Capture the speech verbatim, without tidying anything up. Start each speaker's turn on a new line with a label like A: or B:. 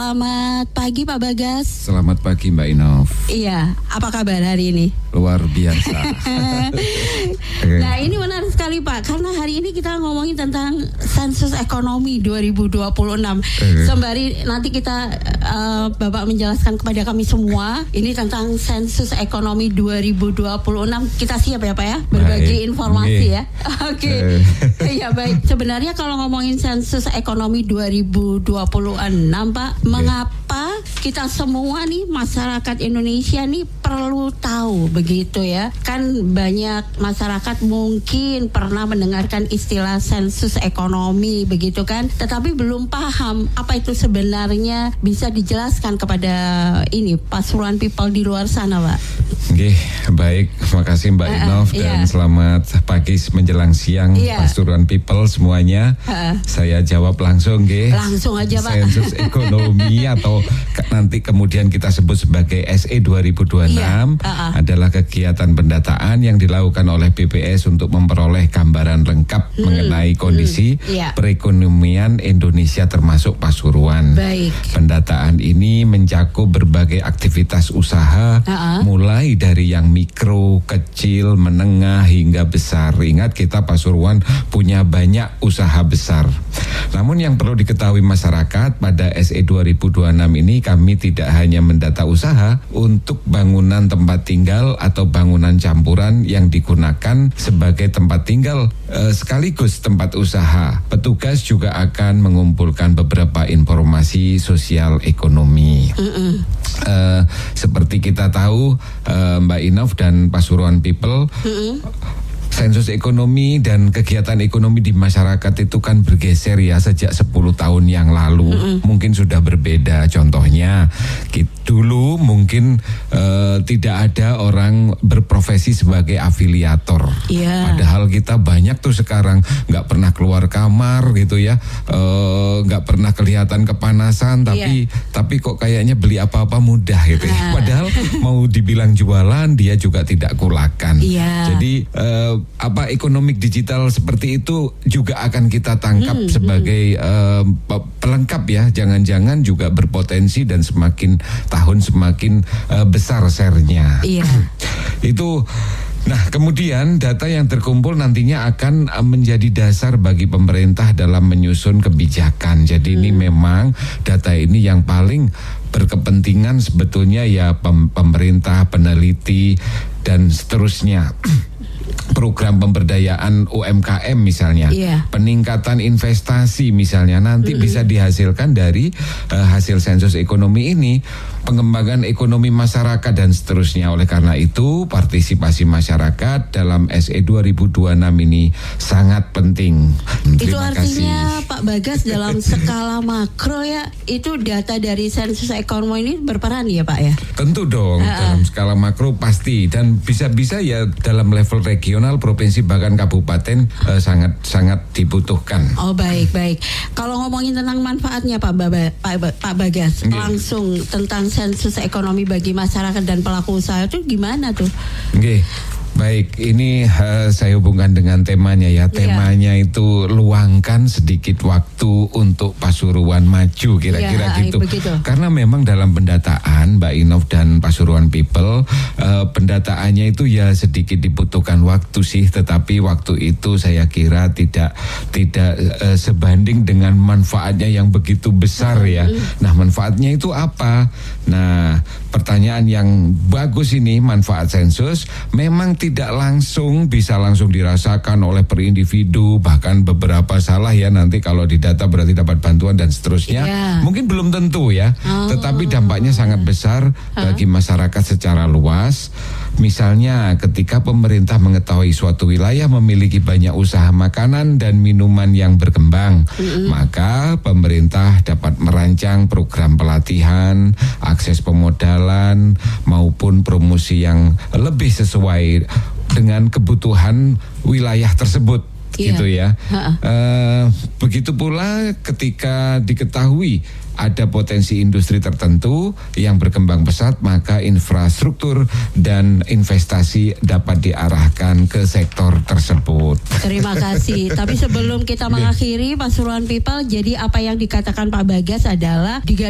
A: Selamat pagi Pak Bagas.
B: Selamat pagi Mbak Inov.
A: Iya, apa kabar hari ini?
B: Luar biasa.
A: Nah ini menarik sekali Pak, karena hari ini kita ngomongin tentang sensus ekonomi dua ribu dua puluh enam. Sembari nanti kita uh, Bapak menjelaskan kepada kami semua ini tentang sensus ekonomi dua ribu dua puluh enam. Kita siap ya Pak ya, berbagi baik. informasi baik. ya. Oke. Okay. Ya baik. Sebenarnya kalau ngomongin sensus ekonomi dua ribu dua puluh enam Pak, mengapa kita semua nih masyarakat Indonesia nih perlu tahu begitu ya? Kan banyak masyarakat mungkin pernah mendengarkan istilah sensus ekonomi begitu kan, tetapi belum paham apa itu sebenarnya. Bisa dijelaskan kepada ini Pasuruan people di luar sana Pak?
B: Oke, baik, terima kasih Mbak uh, Inov uh, dan iya. selamat pagi menjelang siang iya. Pasuruan people semuanya. Uh, Saya jawab langsung, Ge.
A: Langsung aja Pak.
B: Sensus ekonomi atau ke, nanti kemudian kita sebut sebagai S E dua ribu dua puluh enam iya. uh, uh. adalah kegiatan pendataan yang dilakukan oleh B P S untuk memperoleh gambaran lengkap hmm. mengenai kondisi hmm. yeah. perekonomian Indonesia termasuk Pasuruan.
A: Baik.
B: Pendataan ini mencakup berbagai aktivitas usaha uh, uh. mulai dari yang mikro, kecil, menengah hingga besar. Ingat kita Pasuruan punya banyak usaha besar. Namun yang perlu diketahui masyarakat pada S E dua ribu dua puluh enam ini kami tidak hanya mendata usaha untuk bangunan tempat tinggal atau bangunan campuran yang digunakan sebagai tempat tinggal eh, sekaligus tempat usaha. Petugas juga akan mengumpulkan beberapa informasi sosial ekonomi. Eh, seperti kita tahu eh, Mbak Inov dan Pasuruan people, sensus ekonomi dan kegiatan ekonomi di masyarakat itu kan bergeser ya sejak sepuluh tahun yang lalu. Mm-mm. Mungkin sudah berbeda. Contohnya dulu mungkin uh, tidak ada orang berprofesi sebagai afiliator. Yeah. Padahal kita banyak tuh sekarang nggak pernah keluar kamar gitu ya, nggak uh, pernah kelihatan kepanasan, tapi yeah. tapi kok kayaknya beli apa-apa mudah gitu. Uh. Padahal mau dibilang jualan dia juga tidak kulakan. Yeah. Jadi uh, apa ekonomi digital seperti itu juga akan kita tangkap hmm, sebagai hmm. Uh, pelengkap ya. Jangan-jangan juga berpotensi dan semakin tahun semakin uh, besar share-nya. Iya. Itu. Nah, kemudian data yang terkumpul nantinya akan uh, menjadi dasar bagi pemerintah dalam menyusun kebijakan. Jadi hmm. ini memang data ini yang paling berkepentingan sebetulnya ya pem- pemerintah, peneliti dan seterusnya. Program pemberdayaan U M K M misalnya, yeah. peningkatan investasi misalnya nanti mm-hmm. bisa dihasilkan dari uh, hasil sensus ekonomi ini, pengembangan ekonomi masyarakat dan seterusnya. Oleh karena itu partisipasi masyarakat dalam S E dua ribu dua puluh enam ini sangat penting.
A: Itu artinya kasih. Pak Bagas dalam skala makro ya, itu data dari sensus ekonomi ini berperan ya Pak ya?
B: Tentu dong, uh-uh. dalam skala makro pasti dan bisa-bisa ya dalam level regional, provinsi bahkan kabupaten uh, sangat sangat dibutuhkan.
A: Oh baik baik. Kalau ngomongin tentang manfaatnya Pak Baba, Pak, Pak Bagas, okay. langsung tentang sensus ekonomi bagi masyarakat dan pelaku usaha itu gimana tuh?
B: Oke. Okay. Baik, ini uh, saya hubungkan dengan temanya ya. Temanya yeah. itu luangkan sedikit waktu untuk Pasuruan maju, kira-kira yeah, gitu. Begitu. Karena memang dalam pendataan Mbak Inov dan Pasuruan people, uh, pendataannya itu ya sedikit dibutuhkan waktu sih, tetapi waktu itu saya kira tidak tidak uh, sebanding dengan manfaatnya yang begitu besar ya. Mm. Nah, manfaatnya itu apa? Nah, pertanyaan yang bagus ini, manfaat sensus memang tidak langsung bisa langsung dirasakan oleh per individu, bahkan beberapa salah ya nanti kalau didata berarti dapat bantuan dan seterusnya. Yeah. Mungkin belum tentu ya, oh. tetapi dampaknya sangat besar huh? bagi masyarakat secara luas. Misalnya ketika pemerintah mengetahui suatu wilayah memiliki banyak usaha makanan dan minuman yang berkembang, mm-hmm. maka pemerintah dapat merancang program pelatihan, akses pemodalan maupun promosi yang lebih sesuai dengan kebutuhan wilayah tersebut. Yeah. Gitu ya. Uh, begitu pula ketika diketahui ada potensi industri tertentu yang berkembang pesat, maka infrastruktur dan investasi dapat diarahkan ke sektor tersebut.
A: Terima kasih. Tapi sebelum kita mengakhiri Pasuruan People, jadi apa yang dikatakan Pak Bagas adalah